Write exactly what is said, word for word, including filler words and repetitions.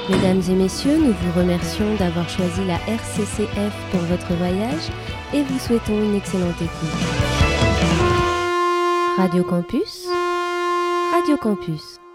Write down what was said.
Mesdames et messieurs, nous vous remercions d'avoir choisi la R C C F pour votre voyage et vous souhaitons une excellente écoute. Radio Campus, Radio Campus.